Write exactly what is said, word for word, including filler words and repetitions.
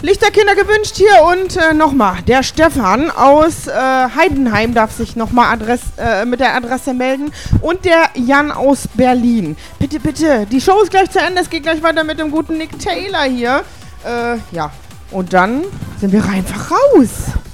Lichterkinder gewünscht hier und äh, nochmal, der Stefan aus äh, Heidenheim darf sich nochmal Adress, äh, mit der Adresse melden und der Jan aus Berlin. Bitte, bitte, die Show ist gleich zu Ende, es geht gleich weiter mit dem guten Nick Taylor hier. Äh, ja, und dann sind wir einfach raus.